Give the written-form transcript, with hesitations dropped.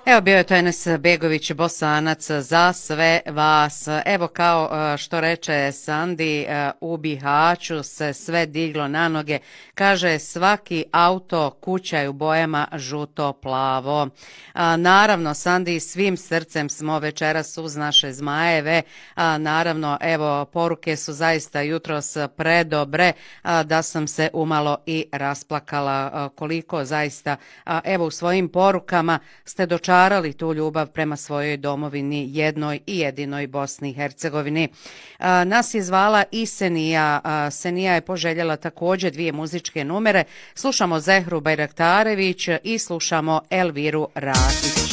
Evo bio je to Enes Begović, Bosanac, za sve vas. Evo kao što reče Sandi, u Bihaću se sve diglo na noge. Kaže svaki auto, kuća je u bojama žuto-plavo. Naravno, Sandi, svim srcem smo večeras uz naše Zmajeve. Naravno, evo, poruke su zaista jutros predobre da sam se umalo i rasplakala koliko zaista, evo u svojim porukama ste dočarali tu ljubav prema svojoj domovini, jednoj i jedinoj Bosni i Hercegovini. Nas je zvala i Senija. Senija je poželjela također 2 muzičke numere. Slušamo Zehru Bajraktarević i slušamo Elviru Ratić.